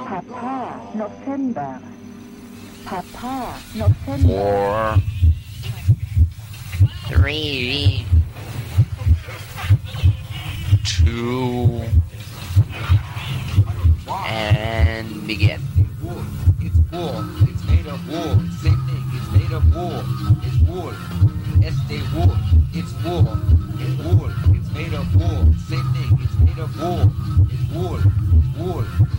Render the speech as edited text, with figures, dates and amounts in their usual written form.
Papa November. Papa November. 4, 3, 2, and begin. It's wool. It's made of wool. Same thing. It's made of wool. It's wool. Este wool. It's wool. It's wool. It's made of wool. Same thing. It's made of wool. It's wool. Wool.